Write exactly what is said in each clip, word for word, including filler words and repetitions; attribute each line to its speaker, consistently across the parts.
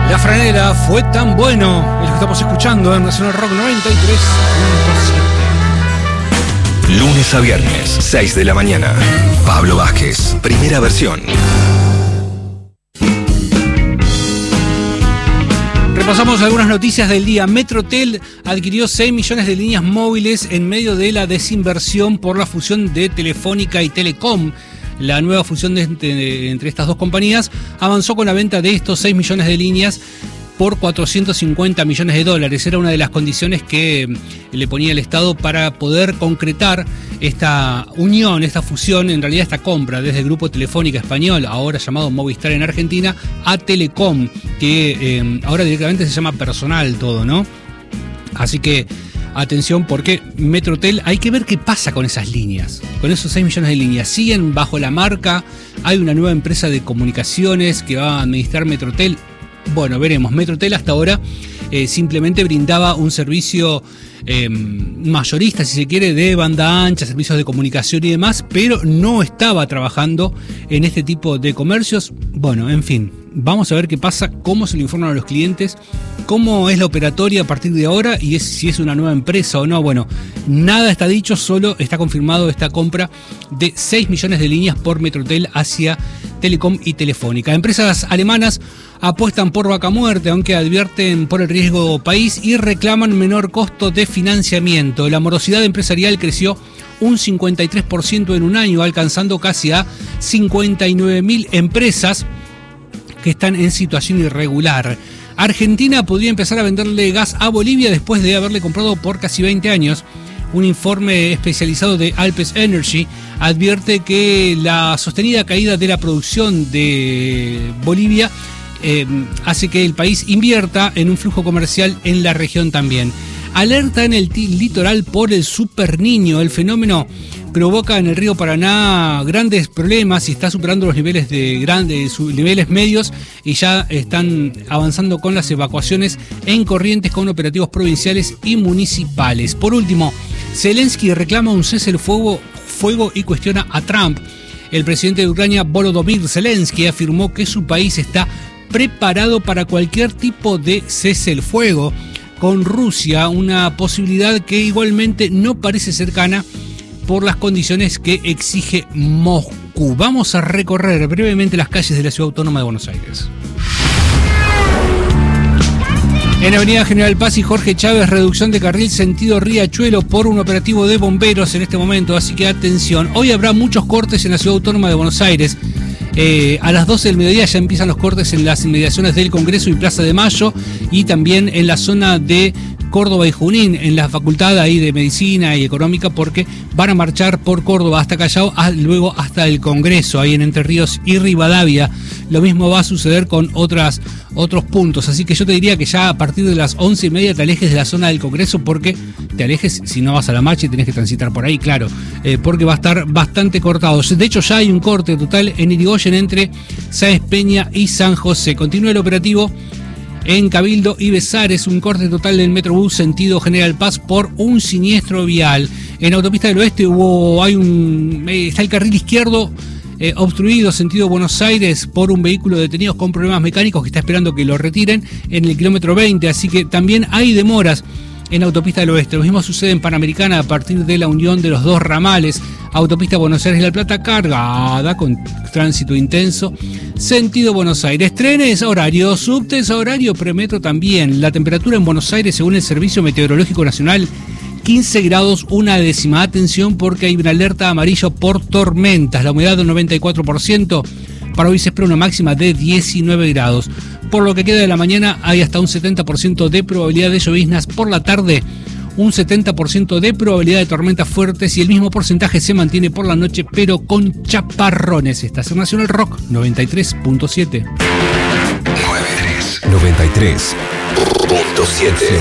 Speaker 1: La franela fue tan bueno, es lo que estamos escuchando en Nacional Rock noventa y tres punto siete.
Speaker 2: Lunes a viernes, seis de la mañana. Pablo Vázquez, primera versión.
Speaker 1: Repasamos algunas noticias del día. Metrotel adquirió seis millones de líneas móviles en medio de la desinversión por la fusión de Telefónica y Telecom. La nueva fusión de, de, entre estas dos compañías avanzó con la venta de estos seis millones de líneas por cuatrocientos cincuenta millones de dólares. Era una de las condiciones que le ponía el Estado para poder concretar esta unión, esta fusión, en realidad esta compra desde el Grupo Telefónica Español, ahora llamado Movistar en Argentina, a Telecom, que eh, ahora directamente se llama Personal todo, ¿no? Así que atención, porque Metrotel, hay que ver qué pasa con esas líneas, con esos seis millones de líneas. ¿Siguen bajo la marca? ¿Hay una nueva empresa de comunicaciones que va a administrar Metrotel? Bueno, veremos. Metrotel hasta ahora eh, simplemente brindaba un servicio eh, mayorista, si se quiere, de banda ancha, servicios de comunicación y demás, pero no estaba trabajando en este tipo de comercios. Bueno, en fin, vamos a ver qué pasa, cómo se le informan a los clientes, cómo es la operatoria a partir de ahora y es, si es una nueva empresa o no. Bueno, nada está dicho, solo está confirmado esta compra de seis millones de líneas por Metrotel hacia Telecom y Telefónica. Empresas alemanas apuestan por vaca muerte, aunque advierten por el riesgo país y reclaman menor costo de financiamiento. La morosidad empresarial creció un cincuenta y tres por ciento en un año, alcanzando casi a cincuenta y nueve mil empresas que están en situación irregular. Argentina podría empezar a venderle gas a Bolivia después de haberle comprado por casi veinte años. Un informe especializado de Alpes Energy advierte que la sostenida caída de la producción de Bolivia eh, hace que el país invierta en un flujo comercial en la región también. Alerta en el litoral por el Super Niño. El fenómeno provoca en el río Paraná grandes problemas y está superando los niveles de grandes niveles medios y ya están avanzando con las evacuaciones en Corrientes con operativos provinciales y municipales. Por último, Zelensky reclama un cese al fuego, fuego y cuestiona a Trump. El presidente de Ucrania, Volodymyr Zelensky, afirmó que su país está preparado para cualquier tipo de cese al fuego con Rusia, una posibilidad que igualmente no parece cercana por las condiciones que exige Moscú. Vamos a recorrer brevemente las calles de la Ciudad Autónoma de Buenos Aires. En Avenida General Paz y Jorge Chávez, reducción de carril sentido Riachuelo por un operativo de bomberos en este momento, así que atención. Hoy habrá muchos cortes en la Ciudad Autónoma de Buenos Aires. Eh, a las doce del mediodía ya empiezan los cortes en las inmediaciones del Congreso y Plaza de Mayo y también en la zona de Córdoba y Junín, en la facultad ahí de Medicina y Económica, porque van a marchar por Córdoba hasta Callao, a, luego hasta el Congreso, ahí en Entre Ríos y Rivadavia. Lo mismo va a suceder con otras, otros puntos, así que yo te diría que ya a partir de las once y media te alejes de la zona del Congreso, porque te alejes si no vas a la marcha y tenés que transitar por ahí, claro, eh, porque va a estar bastante cortado. De hecho ya hay un corte total en Irigoyen entre Sáenz Peña y San José. Continúa el operativo en Cabildo y Besares, un corte total del Metrobús sentido General Paz por un siniestro vial. En Autopista del Oeste hubo, hay un, está el carril izquierdo eh, obstruido sentido Buenos Aires por un vehículo detenido con problemas mecánicos que está esperando que lo retiren en el kilómetro veinte, así que también hay demoras en Autopista del Oeste. Lo mismo sucede en Panamericana a partir de la unión de los dos ramales. Autopista Buenos Aires-La Plata cargada con tránsito intenso sentido Buenos Aires. Trenes, horario, subtes, horario, premetro también. La temperatura en Buenos Aires, según el Servicio Meteorológico Nacional, quince grados, una décima. Atención porque hay una alerta amarillo por tormentas. La humedad del noventa y cuatro por ciento. Para hoy se espera una máxima de diecinueve grados. Por lo que queda de la mañana hay hasta un setenta por ciento de probabilidad de lloviznas. Por la tarde, un setenta por ciento de probabilidad de tormentas fuertes y el mismo porcentaje se mantiene por la noche, pero con chaparrones. Estación Nacional Rock noventa y tres punto siete.
Speaker 2: noventa y tres punto siete.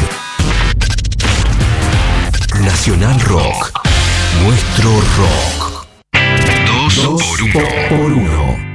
Speaker 2: Nacional Rock. Nuestro rock. Dos, Dos por uno. Por uno.